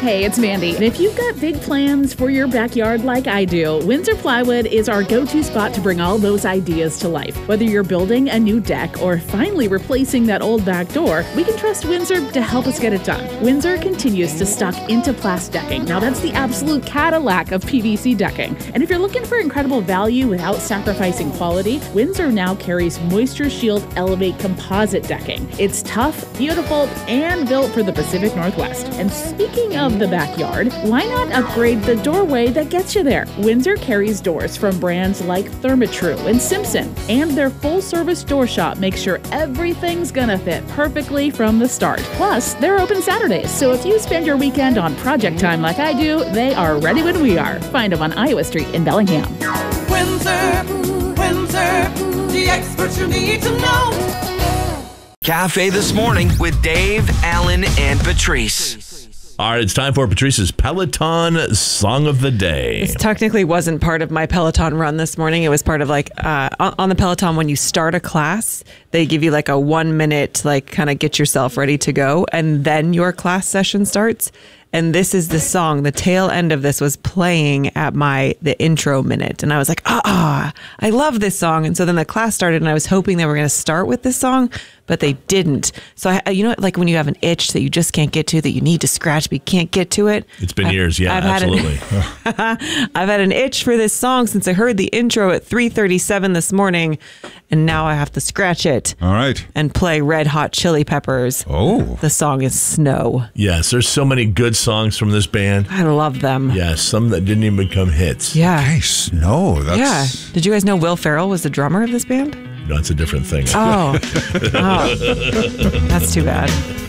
Hey, it's Mandy. And if you've got big plans for your backyard like I do, Windsor Plywood is our go-to spot to bring all those ideas to life. Whether you're building a new deck or finally replacing that old back door, we can trust Windsor to help us get it done. Windsor continues to stock Interplast decking. Now that's the absolute Cadillac of PVC decking. And if you're looking for incredible value without sacrificing quality, Windsor now carries Moisture Shield Elevate composite decking. It's tough, beautiful, and built for the Pacific Northwest. And speaking of the backyard, why not upgrade the doorway that gets you there? Windsor carries doors from brands like Therma-Tru and Simpson, and their full-service door shop makes sure everything's gonna fit perfectly from the start. Plus, they're open Saturdays, so if you spend your weekend on project time like I do, they are ready when we are. Find them on Iowa Street in Bellingham. Windsor, the experts you need to know. Cafe This Morning with Dave, Alan, and Patrice. All right, it's time for Patrice's Peloton Song of the Day. This technically wasn't part of my Peloton run this morning. It was part of on the Peloton, when you start a class, they give you like a 1 minute, kind of get yourself ready to go. And then your class session starts. And this is the song. The tail end of this was playing at the intro minute. And I was like, I love this song. And so then the class started and I was hoping they were going to start with this song, but they didn't. So, like when you have an itch that you just can't get to, that you need to scratch, but you can't get to it. It's been years. Yeah, absolutely. I've had an itch for this song since I heard the intro at 3:37 this morning. And now I have to scratch it. All right. And play Red Hot Chili Peppers. Oh. The song is Snow. Yes, there's so many good songs from this band. I love them. Yeah, some that didn't even become hits. Yeah. Okay, Snow. That's... Yeah. Did you guys know Will Ferrell was the drummer of this band? No, it's a different thing. Oh. That's too bad.